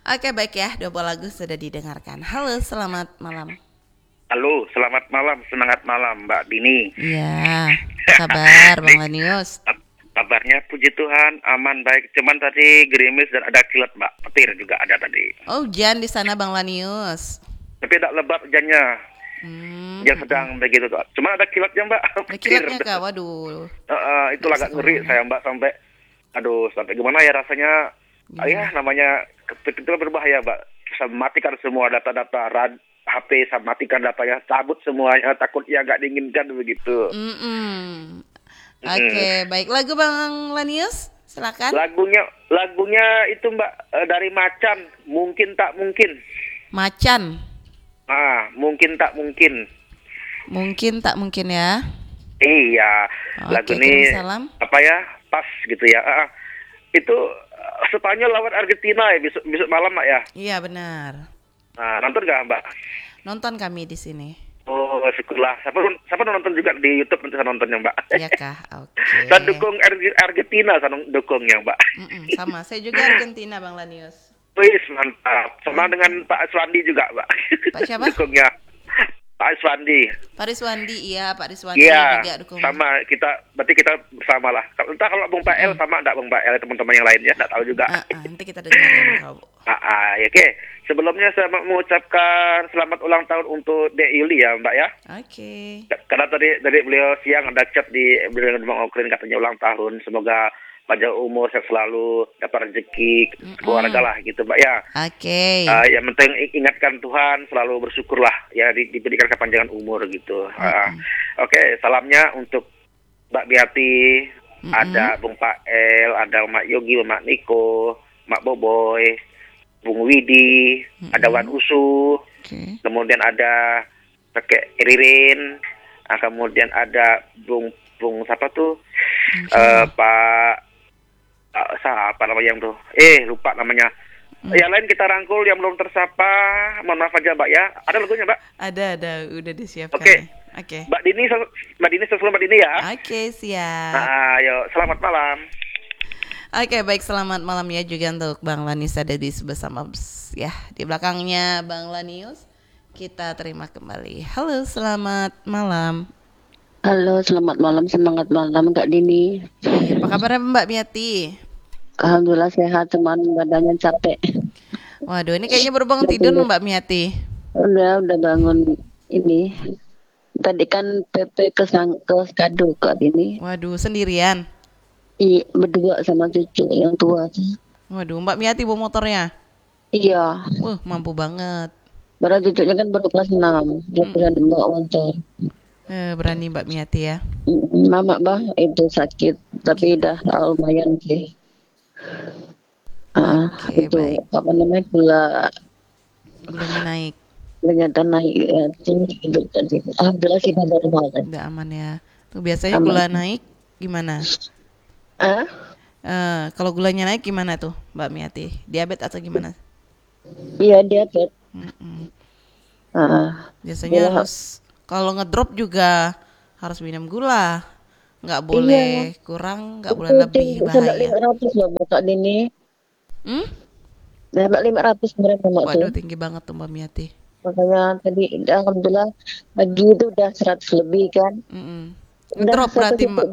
Oke, baik ya, dua buah lagu sudah didengarkan. Halo, selamat malam. Halo, selamat malam, semangat malam Mbak Dini. Iya, apa kabar Bang Nih, Lanius? kabarnya puji Tuhan aman baik. Cuman tadi gerimis dan ada kilat Mbak, petir juga ada tadi. Oh, hujan di sana Bang Lanius. Tapi tidak lebat hujannya, Hmm, yang sedang begitu tuh. Cuma ada kilatnya Mbak, ada petir. kilatnya kak, waduh. Itu Nggak bisa agak ngeri kemana. saya Mbak sampai, aduh sampai gimana ya rasanya. Ya Gimana? namanya itu kan berbahaya Mbak. Saya matikan semua data-data HP, saya matikan datanya, cabut semuanya, takut ya nggak diinginkan begitu. Mm-mm. Mm-mm. Oke, baik lagu Bang Lanius, silakan. Lagunya itu Mbak, dari Macan, mungkin tak mungkin. Macan, Mungkin tak mungkin. mungkin tak mungkin ya. Iya, lagu Oke, kirim ini salam. apa ya? Pas gitu ya. Itu Spanyol lawan Argentina ya besok besok malam Mbak ya. Iya benar. Nonton nggak Mbak? Nonton kami di sini. Oh, syukurlah. Siapa nonton juga di YouTube nanti saya nontonnya Mbak. Iya kah? Saya Oke. dukung Argentina, saya dukungnya Mbak. Sama, saya juga Argentina Bang Lanius. Wih, mantap. Sama dengan Pak Aswandi juga Mbak. Pak siapa? Dukungnya Pak Aswandi. Pak Riswandi, iya Pak Riswandi Iya, juga dukung. sama kita, berarti kita bersama lah. Entah kalau Bung Pak El sama enggak Bung Pak El, teman-teman yang lainnya enggak tahu juga. Nanti kita dengerin kalau. Ya, oke. Sebelumnya saya mau mengucapkan selamat ulang tahun untuk Dek Yuli ya, Mbak ya. Oke. Karena tadi beliau siang ada chat di beliau Bang Okrin katanya ulang tahun. Semoga panjang umur, sehat selalu, dapat rezeki, keluarga lah gitu, Mbak ya. Oke. Yang penting ingatkan Tuhan, selalu bersyukurlah ya diberikan kepanjangan umur gitu. Oke, salamnya untuk Mbak Biati, ada Bung Pak El, ada Mak Yogi, Mak Niko, Mak Boboy, Bung Widi, ada Wan Usu, Oke. kemudian ada Kakek Ririn, kemudian ada Bung siapa tuh, Pak siapa namanya yang tuh? Lupa namanya. Yang lain kita rangkul yang belum tersapa. Mohon maaf aja Mbak ya. Ada lagunya Mbak? Ada, udah disiapkan Oke. nih. Oke. Mbak Dini sesuai Mbak Dini ya. Oke, siap. Ayo, selamat malam. Oke, baik, selamat malam ya juga untuk Bang Lanius ada di bersama ya di belakangnya Bang Lanius. Kita terima kembali. Halo, selamat malam. Halo, selamat malam, semangat malam Kak Dini. Apa kabar Mbak Miati? Alhamdulillah sehat, cuman badannya capek. Waduh, ini kayaknya baru bangun tidur Mbak Miati. Udah bangun ini. Tadi kan PP ke Skado Kak Dini. Waduh, sendirian. Berdua sama cucu yang tua. Waduh, Mbak Miati bawa motornya. Iya, Mampu banget. baru cucunya kan baru kelas 6. Dia bisa bawa motor. Berani Mbak Miati ya. Mama itu sakit, tapi udah lumayan sih. Oke, Itu baik. apa namanya Gulanya naik. ternyata naik ya, itu tadi. Alhamdulillah sih normal kan. Udah aman ya. Tuh biasanya Aman. gula naik gimana? Ah? Kalau gulanya naik gimana tuh Mbak Miati? Diabetes atau gimana? Iya diabetes. Biasanya Iya. harus kalau ngedrop juga harus minum gula. Nggak boleh kurang, nggak boleh lebih, Sampai bahaya. 500 loh Mbak Dini. Sampai 500 berapa Mbak tuh. Waduh, tinggi banget tuh Mbak Miati. Makanya tadi alhamdulillah pagi itu udah 100 lebih kan. Ngedrop berarti Mbak.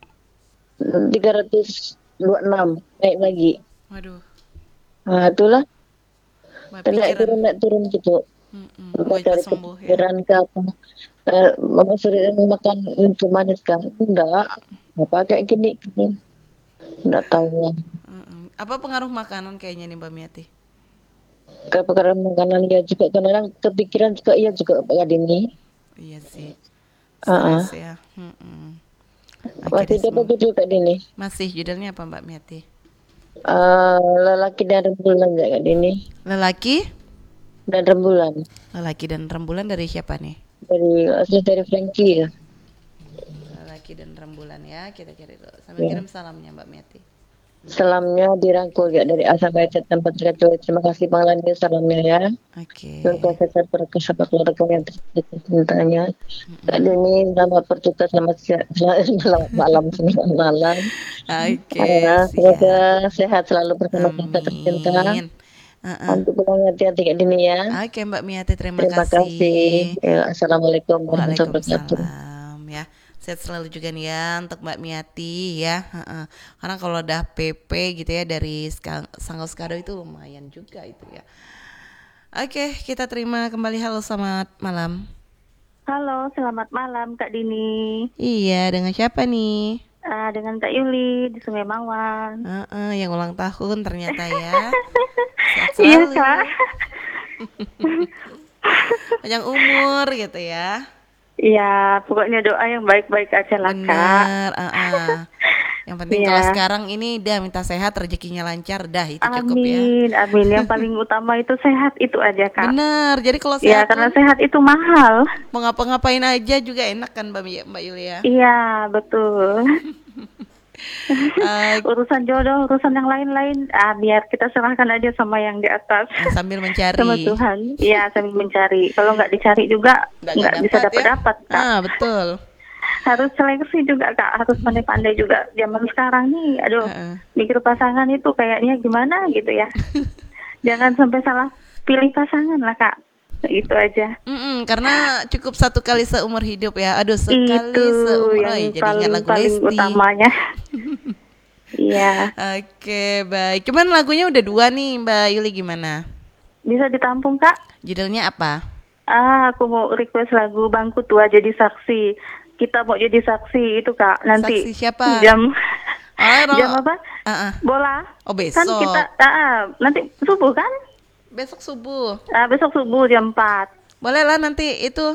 326 naik lagi. Waduh, Itulah. Mbak Naik pikiran. turun gitu. Semoga Dari sembuh ya. pikiran ke apa. Mama sering makan itu manis kan. Enggak. Apa kayak gini. Enggak tahu lah. Apa pengaruh makanan kayaknya nih Mbak Miati? Kepikiran makanan ya juga kadang kepikiran juga iya juga Pak Dini. Iya sih. Stres ya. Masih dapat judul Kak Dini. Masih judulnya apa Mbak Miati? Lelaki dan rembulan ya Kak Dini. Lelaki Dan rembulan. Lelaki dan rembulan dari siapa nih? Dari Frankie ya. Lelaki dan rembulan ya. Kita cari dulu. Sambil kirim salamnya Mbak Miati. Salamnya dirangkul ya dari A sampai Z tempat terkecil. Terima kasih Bang Landi salamnya ya. Oke. Dan profesor sahabat keluarga yang cintanya. Kak Dini selamat bertugas, selamat malam, selamat malam. Oke. Semoga sehat selalu bersama kita tercinta. Amin. Untuk pengertian kayak gini ya. Oke Mbak Miati, terima Terima kasih. kasih. Ya, Assalamualaikum warahmatullahi wabarakatuh. Waalaikumsalam ya. Sehat selalu juga nih ya untuk Mbak Miati ya. Heeh. Karena kalau udah PP gitu ya dari Sanggal Skado itu lumayan juga itu ya. Oke, kita terima kembali. Halo, selamat malam. Halo, selamat malam Kak Dini. Iya, dengan siapa nih? Dengan Kak Yuli di Sungai Mawar. Yang ulang tahun ternyata ya. Sehat Iya selalu. Kak. Panjang umur gitu ya. Iya, pokoknya doa yang baik-baik aja lah Kak. Bener. Yang penting Iya. kalau sekarang ini dah minta sehat, rezekinya lancar, dah itu cukup ya. Amin, amin. Yang paling utama itu sehat itu aja Kak. Bener. Jadi kalau Iya, sehat karena pun sehat itu mahal. mau ngapa-ngapain aja juga enak kan Mbak Yulia. Iya, betul. Eh, Urusan jodoh, urusan yang lain-lain, biar kita serahkan aja sama yang di atas. sambil mencari. Sama Tuhan. Iya, sambil mencari. Kalau nggak dicari juga nggak bisa ya. dapat Kak. Betul. Harus seleksi juga Kak, harus pandai-pandai juga. Zaman sekarang nih, aduh, mikir pasangan itu kayaknya gimana gitu ya. Jangan sampai salah pilih pasangan lah Kak. Itu aja. Karena cukup satu kali seumur hidup ya. Aduh, sekali Itu seumur. yang Jadi ingat lagu paling Lesti. utamanya. Iya. Oke, baik. Cuman lagunya udah 2 nih, Mbak Yuli, gimana? Bisa ditampung Kak? Judulnya apa? Aku mau request lagu Bangku Tua Jadi Saksi. Kita mau jadi saksi itu Kak. Nanti Saksi siapa? jam Oh, jam apa? Bola. Oh, besok. Kan kita nanti subuh kan? Besok subuh. Besok subuh jam 4. Boleh lah nanti itu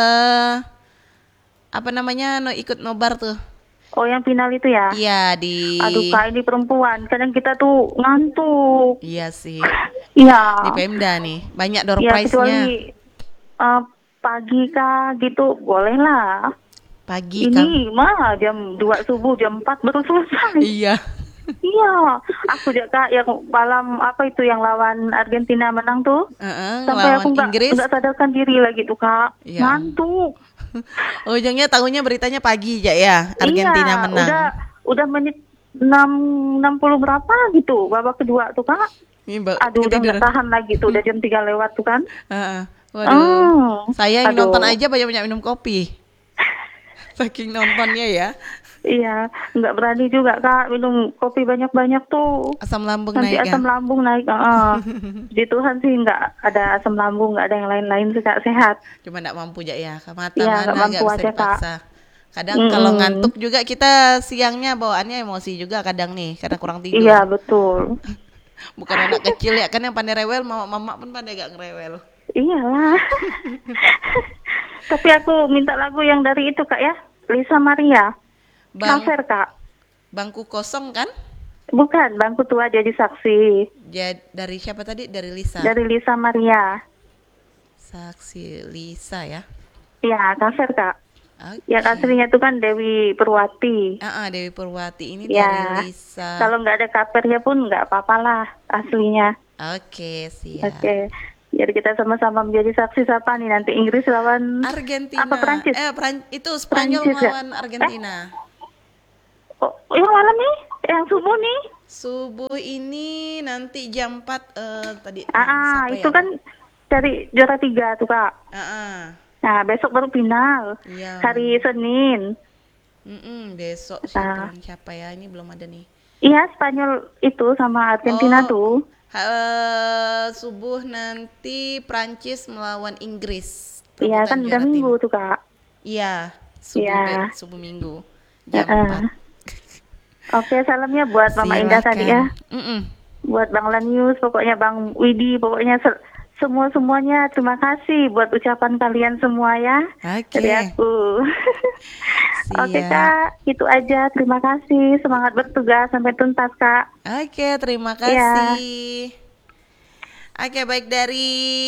apa namanya ikut nobar tuh. Oh, yang final itu ya? Iya, di Aduh Kak, ini perempuan. Kadang kita tuh ngantuk. Iya sih. Iya. Di Pemda nih. Banyak door Ya, prize-nya. kecuali pagi Kak gitu, boleh lah. Pagi kan. Ini mah jam 2 subuh, jam 4 baru selesai. Iya. Iya, aku juga Kak yang malam apa itu yang lawan Argentina menang tuh. Sampai lawan aku Inggris. nggak sadarkan diri lagi tuh Kak. Iya. Ngantuk. Ujungnya tahunya beritanya pagi aja ya, Argentina Iya, menang. Udah menit 60 berapa gitu babak kedua tuh Kak. Aduh, udah nggak tahan lagi tuh, udah jam 3 lewat tuh kan. Waduh. Saya yang aduh. nonton aja banyak-banyak minum kopi. Saking nontonnya ya. Iya, nggak berani juga Kak minum kopi banyak-banyak tuh. Asam lambung Nanti naik asam ya. lambung naik. Di Tuhan sih nggak ada asam lambung, nggak ada yang lain-lain sih Kak, sehat. Cuma nggak mampu ya, mata Iya, nggak mana mampu nggak bisa aja, Kak. dipaksa. Kadang kalau ngantuk juga kita siangnya bawaannya emosi juga kadang nih karena kurang tidur. Iya, betul. Bukan anak kecil ya kan yang pandai rewel, mama pun pandai gak ngerewel. Iyalah. Tapi aku minta lagu yang dari itu Kak ya, Lisa Maria. Cover Kak. Bangku kosong kan? Bukan, Bangku Tua Jadi Saksi. Dari siapa tadi? Dari Lisa. Dari Lisa Maria. Saksi Lisa ya. Iya, cover Kak. Okay. Yang aslinya itu kan Dewi Purwati. Dewi Purwati ini ya, dari Lisa. Kalau nggak ada covernya pun nggak apa-apa lah aslinya. Oke, siap. Oke. Jadi kita sama-sama menjadi saksi siapa nih nanti Inggris lawan Argentina. Apa Prancis? Itu Spanyol Prancis, lawan Argentina. Oh, yang malam nih? Yang subuh nih? Subuh ini nanti jam 4 tadi. Itu kan dari juara 3 tuh Kak. Nah, besok baru final. Iya. Hari Senin. Besok siapa ya? Ini belum ada nih. Iya, Spanyol itu sama Argentina tuh. Subuh nanti Prancis melawan Inggris. Iya, kan udah minggu tuh Kak. Iya, subuh minggu jam 4. Oke, salamnya buat Mama Indah tadi ya. Buat Bang Lanius, pokoknya Bang Widi, pokoknya semuanya terima kasih buat ucapan kalian semua ya. Dari aku. Oke Kak, itu aja. Terima kasih. Semangat bertugas sampai tuntas Kak. Oke, terima kasih. Oke, baik dari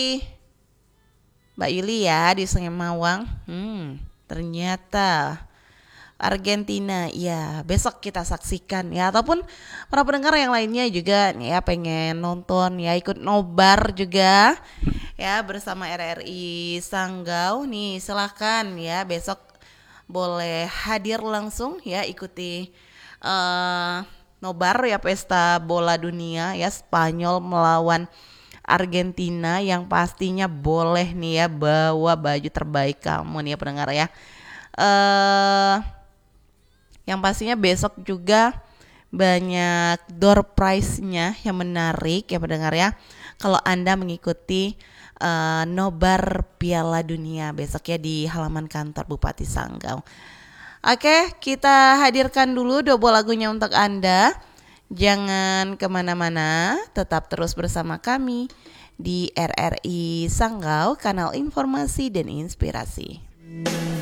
Mbak Yuli ya di Sungai Mawang. Ternyata Argentina, ya besok kita saksikan ya, ataupun para pendengar yang lainnya juga ya pengen nonton ya, ikut nobar juga ya bersama RRI Sanggau nih, silahkan ya besok boleh hadir langsung ya, ikuti nobar ya pesta bola dunia ya, Spanyol melawan Argentina yang pastinya boleh nih ya bawa baju terbaik kamu nih ya pendengar ya. Yang pastinya besok juga banyak door prize-nya yang menarik ya pendengar ya. Kalau Anda mengikuti nobar Piala Dunia besok ya di halaman kantor Bupati Sanggau. Oke, kita hadirkan dulu 2 buah lagunya untuk Anda. Jangan kemana-mana, tetap terus bersama kami di RRI Sanggau, kanal informasi dan inspirasi.